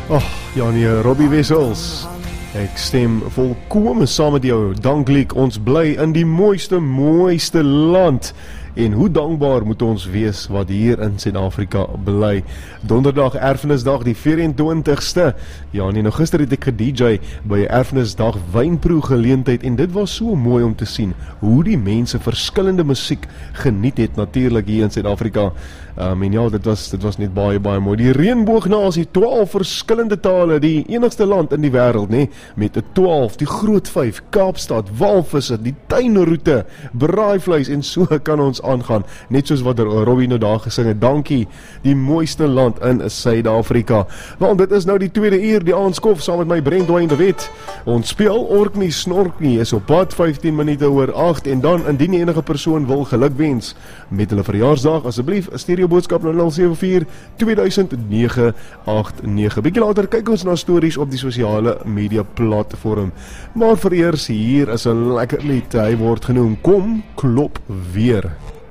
Ja nee, Robbie Wessels. Ek stem volkome saam met jou. Danklik, ons bly in die mooiste land. En hoe dankbaar moet ons wees wat hier in Suid-Afrika bly. Donderdag, Erfenisdag, die 24ste. Ja nee, nou gister het ek ge-DJ by 'n Erfenisdag wynproe geleentheid en dit was so mooi om te sien hoe die mense verskillende musiek geniet het natuurlik hier in Suid-Afrika. En ja, dit was net baie mooi. Die reënboognasie, 12 verskillende tale, die enigste land in die wêreld, nê, met 'n 12, die groot 5, Kaapstad, walvisse, die tuinroete, braaivleis en so kan ons aangaan, net soos wat Robbie nou daar gesing het. Dankie, die mooiste land in Suid-Afrika. Want dit is nou die tweede uur, die aanskof saam met my Brent de Wet. Ons speel Orkney Snorkney is op pad 15 minute oor 8 en dan indien enige persoon wil gelukwens met hulle verjaarsdag, asseblief stuur jou boodskap na 074 200989. Bietjie later kyk ons na stories op die sosiale media platform. Maar vereers hier is 'n lekker lied. Hy word genoem Kom Klop Weer.